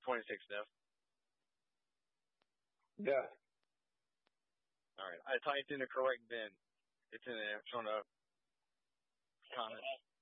26 Neff. Yeah. All right. I typed in the correct bin. It's in there. It's on the comments.